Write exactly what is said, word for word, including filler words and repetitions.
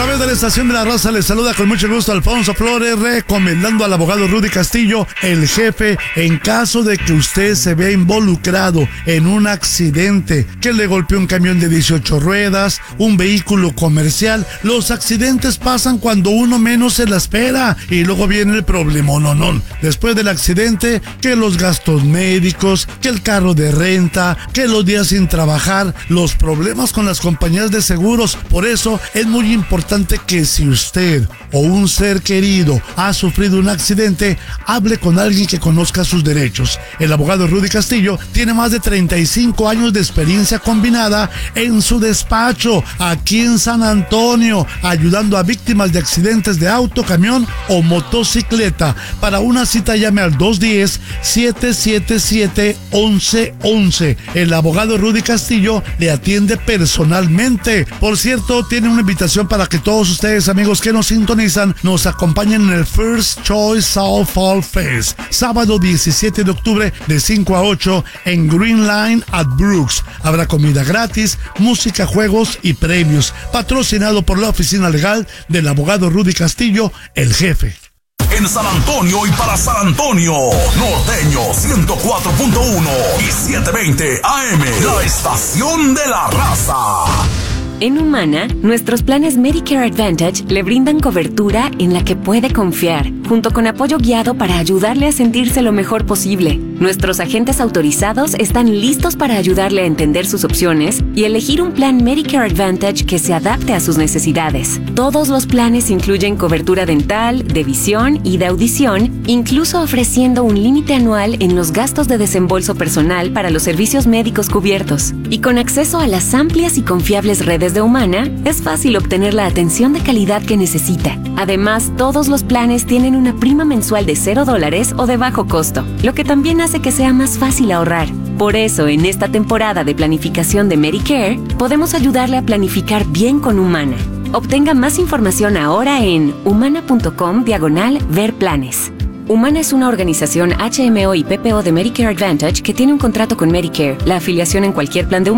través de la Estación de la Raza les saluda con mucho gusto Alfonso Flores, recomendando al abogado Rudy Castillo, el jefe, en caso de que usted se vea involucrado en un accidente, que le golpeó un camión de dieciocho ruedas, un vehículo comercial. Los accidentes pasan cuando uno menos se la espera y luego viene el problema, no, no. Después del accidente, que los gastos médicos, que el carro de renta, que los días sin trabajar, los problemas con las compañías de seguros. Por eso es muy importante que si usted o un ser querido ha sufrido un accidente, hable con alguien que conozca sus derechos. El abogado Rudy Castillo tiene más de treinta y cinco años de experiencia combinada en su despacho aquí en San Antonio, ayudando a víctimas de accidentes de auto, camión o motocicleta. Para una cita llame al dos uno cero, siete siete siete, once once. El abogado Rudy Castillo le atiende personalmente. Por cierto, tiene una invitación para que todos ustedes, amigos que nos sintonizan, nos acompañen en el First Choice South Fall Fest, sábado diecisiete de octubre de cinco a ocho en Green Line at Brooks. Habrá comida gratis, música, juegos y premios. Patrocinado por la oficina legal del abogado Rudy Castillo, el jefe. En San Antonio y para San Antonio, Norteño ciento cuatro punto uno y setecientos veinte A M, la estación de la raza. En Humana, nuestros planes Medicare Advantage le brindan cobertura en la que puede confiar, junto con apoyo guiado para ayudarle a sentirse lo mejor posible. Nuestros agentes autorizados están listos para ayudarle a entender sus opciones y elegir un plan Medicare Advantage que se adapte a sus necesidades. Todos los planes incluyen cobertura dental, de visión y de audición, incluso ofreciendo un límite anual en los gastos de desembolso personal para los servicios médicos cubiertos. Y con acceso a las amplias y confiables redes de Humana, es fácil obtener la atención de calidad que necesita. Además, todos los planes tienen una prima mensual de cero dólares o de bajo costo, lo que también hace que sea más fácil ahorrar. Por eso, en esta temporada de planificación de Medicare, podemos ayudarle a planificar bien con Humana. Obtenga más información ahora en humana.com diagonal ver planes. Humana es una organización H M O y P P O de Medicare Advantage que tiene un contrato con Medicare. La afiliación en cualquier plan de